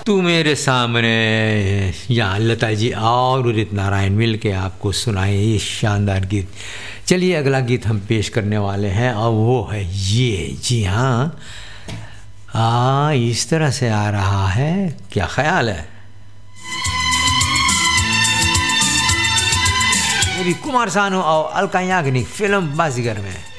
तू मेरे सामने, यहाँ लता जी और उदित नारायण मिल के आपको सुनाए ये शानदार गीत। चलिए अगला गीत हम पेश करने वाले हैं और वो है ये, जी हाँ, इस तरह से आ रहा है, क्या ख्याल है? ये भी कुमार सानू और अलका याग्निक फिल्म बाजीगर में।